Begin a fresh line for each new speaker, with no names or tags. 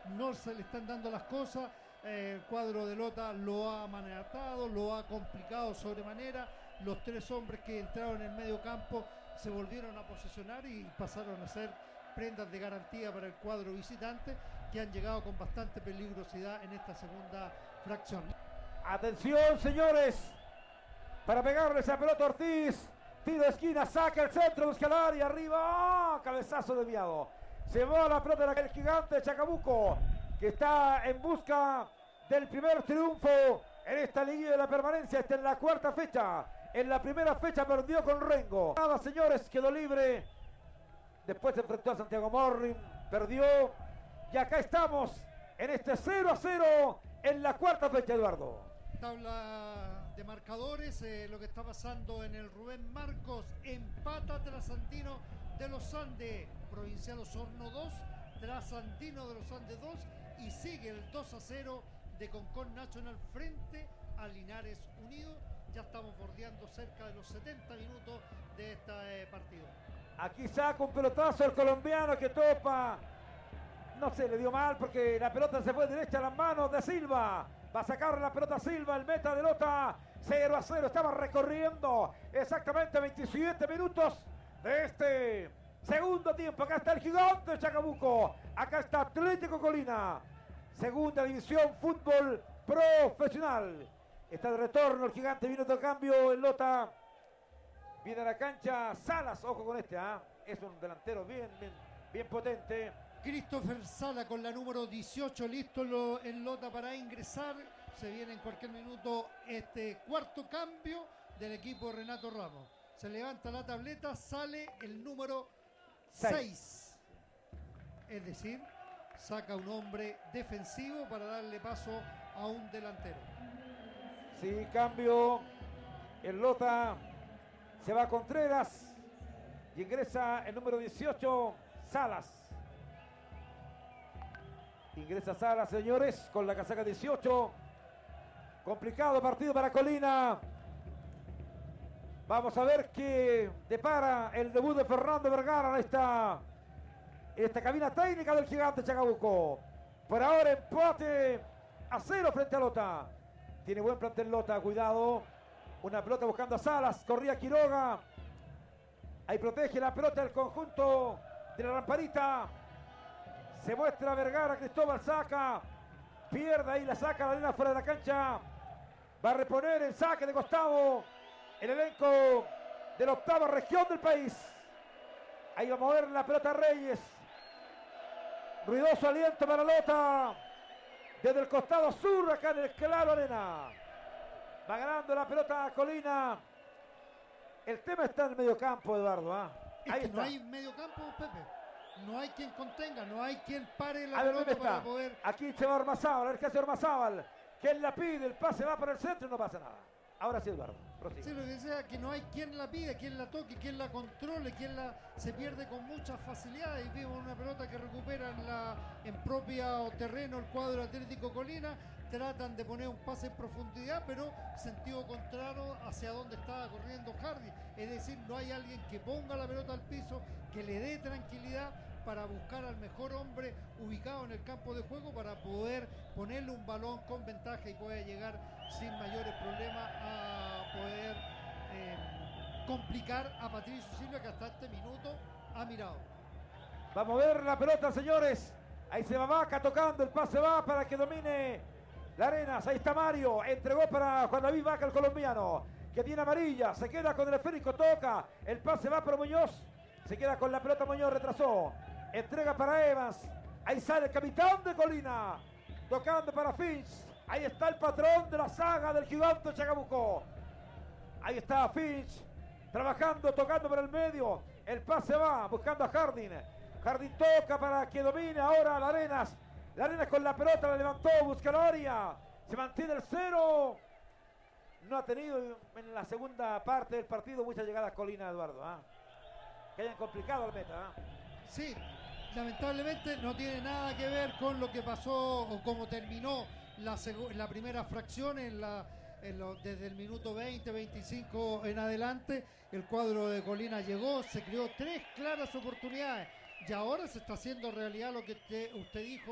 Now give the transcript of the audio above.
no se le están dando las cosas. El cuadro de Lota lo ha maniatado, lo ha complicado sobremanera. Los tres hombres que entraron en el medio campo se volvieron a posicionar y pasaron a ser prendas de garantía para el cuadro visitante, que han llegado con bastante peligrosidad en esta segunda fracción.
Atención, señores, para pegarle esa pelota Ortiz. Tiro de esquina, saca el centro, busca el área, arriba, cabezazo desviado. Se va la pelota del Gigante de Chacabuco, que está en busca del primer triunfo en esta liguilla de la permanencia. Esta es la cuarta fecha. En la primera fecha perdió con Rengo. Nada, señores, quedó libre. Después se enfrentó a Santiago Morning, perdió. Y acá estamos en este 0-0 en la cuarta fecha, Eduardo.
Tabla de marcadores, lo que está pasando en el Rubén Marcos. Empata Trasandino de los Andes, Provincial Osorno 2, Trasandino de los Andes 2, y sigue el 2-0 de Concón Nacional frente a Linares Unido. Ya estamos bordeando cerca de los 70 minutos de este partido.
Aquí saca un pelotazo el colombiano que topa. No se le dio mal porque la pelota se fue derecha a las manos de Silva. Va a sacar la pelota Silva, el meta de Lota. 0-0, estaba recorriendo exactamente 27 minutos de este segundo tiempo. Acá está el Gigante de Chacabuco. Acá está Atlético Colina. Segunda división, fútbol profesional. Está de retorno el Gigante, vino de cambio en Lota. Viene a la cancha Salas, ojo con este, es un delantero bien potente.
Christopher Sala con la número 18 listo en Lota para ingresar. Se viene en cualquier minuto este cuarto cambio del equipo de Renato Ramos. Se levanta la tableta, sale el número 6. Es decir, saca un hombre defensivo para darle paso a un delantero.
Sí, cambio en Lota. Se va Contreras y ingresa el número 18, Salas. Ingresa Salas, señores, con la casaca 18. Complicado partido para Colina. Vamos a ver qué depara el debut de Fernando Vergara en esta cabina técnica del Gigante Chacabuco. Por ahora empate a 0 frente a Lota. Tiene buen plantel Lota, cuidado. Una pelota buscando a Salas, corría Quiroga. Ahí protege la pelota el conjunto de la Lamparita. Se muestra Vergara, Cristóbal saca. Pierde ahí, la saca la arena fuera de la cancha. Va a reponer el saque de costado el elenco de la octava región del país. Ahí va a mover la pelota Reyes. Ruidoso aliento para Lota. Desde el costado sur, acá en el Claro Arena. Va ganando la pelota Colina. El tema está en el medio campo, Eduardo.
Ahí está. No hay medio campo, Pepe. No hay quien contenga, no hay quien pare la pelota para poder...
Aquí se va Ormazábal, a ver qué hace Ormazábal. ¿Quién la pide? El pase va para el centro y no pasa nada. Ahora sí, Eduardo. Prosigue.
Sí, lo que sea, que no hay quien la pide, quien la toque, quien la controle, se pierde con mucha facilidad. Y vimos una pelota que recupera en propio terreno el cuadro Atlético Colina. Tratan de poner un pase en profundidad, pero sentido contrario hacia donde estaba corriendo Hardy. Es decir, no hay alguien que ponga la pelota al piso, que le dé tranquilidad para buscar al mejor hombre ubicado en el campo de juego para poder ponerle un balón con ventaja y pueda llegar sin mayores problemas a poder complicar a Patricio Silva, que hasta este minuto ha mirado.
Va a mover la pelota, señores. Ahí se va Vaca tocando, el pase va para que domine la Arenas. Ahí está Mario, entregó para Juan David Vaca, el colombiano, que tiene amarilla, se queda con el esférico, toca, el pase va para Muñoz, se queda con la pelota Muñoz, retrasó, entrega para Evans, ahí sale el capitán de Colina, tocando para Finch, ahí está el patrón de la saga del Gigante Chacabuco, ahí está Finch, trabajando, tocando por el medio, el pase va, buscando a Jardín, Jardín toca para que domine ahora la Arenas con la pelota, la levantó, busca la área, se mantiene el 0, no ha tenido en la segunda parte del partido muchas llegadas Colina, Eduardo, que hayan complicado al meta.
Sí, lamentablemente no tiene nada que ver con lo que pasó o cómo terminó la primera fracción desde el minuto 20, 25 en adelante. El cuadro de Colina llegó, se creó 3 claras oportunidades y ahora se está haciendo realidad lo que usted dijo.